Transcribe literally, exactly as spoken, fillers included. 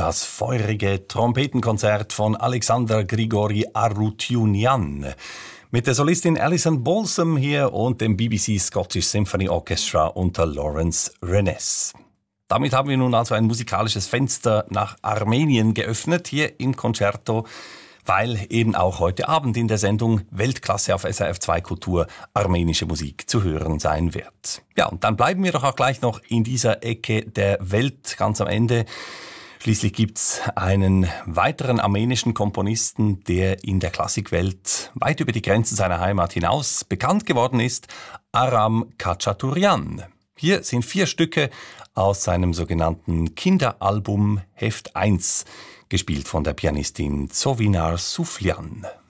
Das feurige Trompetenkonzert von Alexander Grigori Arutunian mit der Solistin Alison Balsam hier und dem B B C Scottish Symphony Orchestra unter Lawrence Renes. Damit haben wir nun also ein musikalisches Fenster nach Armenien geöffnet, hier im Concerto, weil eben auch heute Abend in der Sendung Weltklasse auf S R F zwei Kultur armenische Musik zu hören sein wird. Ja, und dann bleiben wir doch auch gleich noch in dieser Ecke der Welt ganz am Ende. Schließlich gibt's einen weiteren armenischen Komponisten, der in der Klassikwelt weit über die Grenzen seiner Heimat hinaus bekannt geworden ist, Aram Khachaturian. Hier sind vier Stücke aus seinem sogenannten Kinderalbum Heft eins, gespielt von der Pianistin Zovinar Souflian.